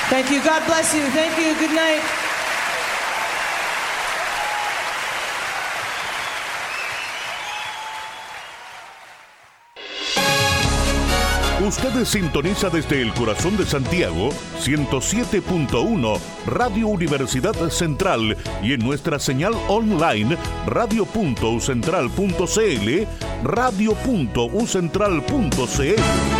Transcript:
Thank you. God bless you. Thank you. Good night. Usted sintoniza desde el corazón de Santiago 107.1 Radio Universidad Central y en nuestra señal online radio.ucentral.cl, radio.ucentral.cl.